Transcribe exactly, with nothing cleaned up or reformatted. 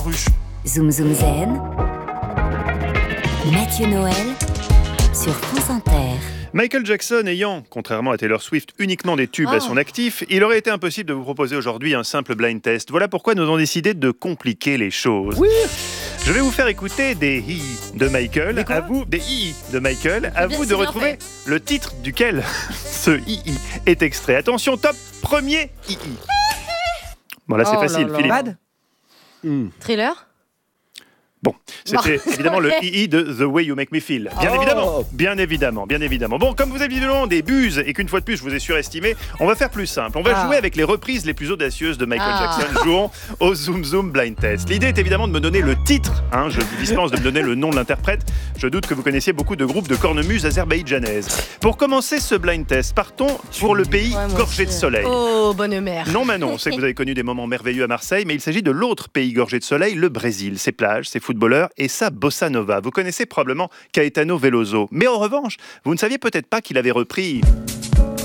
Zoom Zoom Zen, Mathieu Noël sur France Inter. Michael Jackson ayant, contrairement à Taylor Swift, uniquement des tubes oh. à son actif, il aurait été impossible de vous proposer aujourd'hui un simple blind test. Voilà pourquoi nous avons décidé de compliquer les choses. Oui. Je vais vous faire écouter des hi de Michael, à vous des hi de Michael, à vous de retrouver le titre duquel ce hi est extrait. Attention, top, premier hi. Bon là c'est oh facile, là là. Philippe. Bad mm. Thriller. Bon, c'était bon. évidemment le hi de The Way You Make Me Feel. Bien oh. évidemment, bien évidemment, bien évidemment. Bon, comme vous avez évidemment des buses et qu'une fois de plus je vous ai surestimé, on va faire plus simple. On va ah. jouer avec les reprises les plus audacieuses de Michael ah. Jackson. Jouons au Zoom Zoom Blind Test. L'idée est évidemment de me donner le titre. Hein, je vous dispense de me donner le nom de l'interprète. Je doute que vous connaissiez beaucoup de groupes de cornemuse azerbaïdjanaises. Pour commencer ce blind test, partons pour le pays ouais, gorgé de soleil. Oh, bonne mère. Non, Manon, on sait que vous avez connu des moments merveilleux à Marseille, mais il s'agit de l'autre pays gorgé de soleil, le Brésil. Ses plages, ses footballeurs et sa bossa nova. Vous connaissez probablement Caetano Veloso. Mais en revanche, vous ne saviez peut-être pas qu'il avait repris...